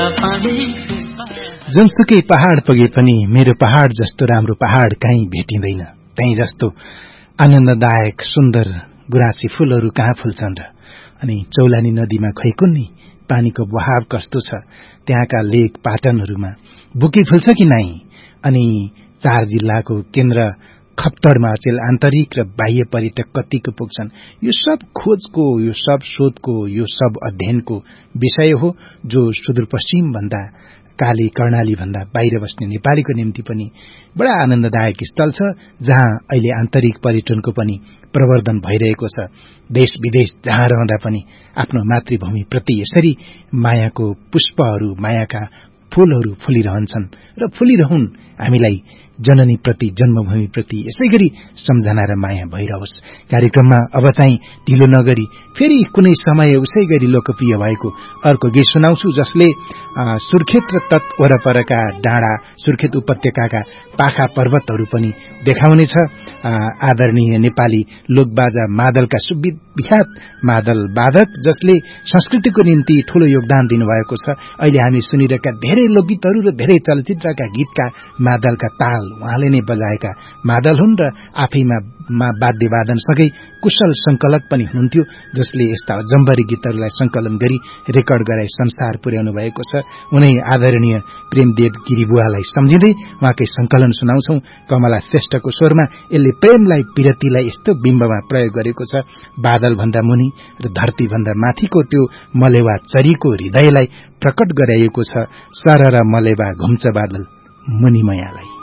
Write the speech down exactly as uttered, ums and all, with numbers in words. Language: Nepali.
जुनसुकै पहाड पुगे पनि मेरो पहाड जस्तो राम्रो पहाड कहीँ भेटिँदैन। त्यही जस्तो आनन्ददायक सुन्दर गुराँसी फूलहरू कहाँ फुल्छन् र? अनि चौलानी नदीमा खैकुन्नी पानीको बहाव कस्तो छ? त्यहाँका लेक पाटनहरूमा बुके फुल्छ कि नाइ? अनि चार जिल्लाको केन्द्र खप्तडमा अचेल आन्तरिक र बाह्य पर्यटक कतिको पुग्छन्? यो सब खोजको, यो सब शोधको, यो सब अध्ययनको विषय हो, जो सुदूरपश्चिम भन्दा काली कर्णाली भन्दा बाहिर बस्ने नेपालीको निम्ति पनि बडा आनन्ददायक स्थल छ, जहाँ अहिले आन्तरिक पर्यटनको पनि प्रवर्धन भइरहेको छ। देश विदेश जहाँ रहँदा पनि आफ्नो मातृभूमि प्रति यसरी मायाको पुष्पहरू, मायाका फूलहरू फुलिरहन्छन् र फुलिरहुन्। हामीलाई जननी प्रति, जन्मभूमि प्रति यसै गरी सम्झना र माया भइरहोस्। कार्यक्रममा अब चाहिँ ढिलो नगरी फेरि कुनै समय उसै गरी लोकप्रिय भएको अर्को गीत सुनाउँछु, जसले सुर्खेत र तट वरपरका डाँडा, सुर्खेत उपत्यकाका पाखा पर्वतहरू पनि देखाउनेछ। आदरणीय नेपाली लोकबाजा मादलका सुविख्यात मादल वादक, जसले संस्कृतिको निम्ति ठूलो योगदान दिनुभएको छ। अहिले हामी सुनिरहेका धेरै लोकगीतहरू र धेरै चलचित्रका गीतका मादलका ताल उहाँले नै बजाएका मादल हुन् र आफैमा वाद्य वादनसँगै कुशल संकलक पनि हुनुहुन्थ्यो, जसले यस्ता जम्बरी गीतहरूलाई संकलन गरी रेकर्ड गराई संसार पुर्याउनु भएको छ। उनै आदरणीय प्रेमदेव गिरिबुवालाई सम्झिँदै उहाँकै संकलन सुनाउँछौ कमला श्रेष्ठको स्वरमा। यसले प्रेमलाई, विरतिलाई यस्तो बिम्बमा प्रयोग गरेको छ, बादल भन्दा मुनि र धरती भन्दा माथिको त्यो मलेवा चरीको हृदयलाई प्रकट गराइएको छ। सरर मलेवा घुम्छ बादल मुनिमयालाई।